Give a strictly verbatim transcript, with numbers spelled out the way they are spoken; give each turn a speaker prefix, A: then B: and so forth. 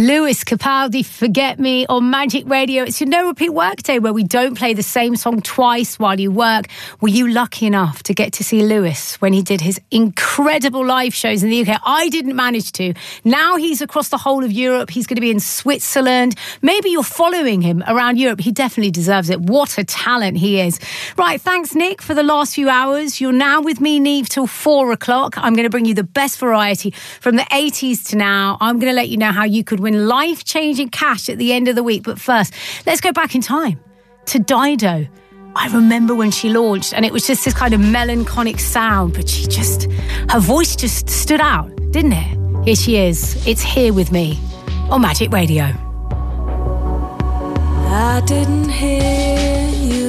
A: Lewis Capaldi, Forget Me, on Magic Radio. It's your no repeat workday where we don't play the same song twice while you work. Were you lucky enough to get to see Lewis when he did his incredible live shows in the U K? I didn't manage to. Now he's across the whole of Europe. He's going to be in Switzerland. Maybe you're following him around Europe. He definitely deserves it. What a talent he is. Right, thanks, Nick, for the last few hours. You're now with me, Niamh, till four o'clock. I'm going to bring you the best variety from the eighties to now. I'm going to let you know how you could win life-changing cash at the end of the week. But first, let's go back in time to Dido. I remember when she launched and it was just this kind of melancholic sound, but she just, her voice just stood out, didn't it? Here she is. It's Here With Me on Magic Radio.
B: I didn't hear you